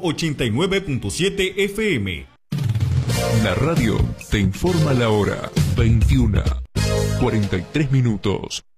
89.7 FM. La radio te informa la hora. 21:43 minutos.